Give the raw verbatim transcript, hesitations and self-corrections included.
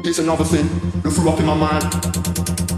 It's another thing that flew up in my mind.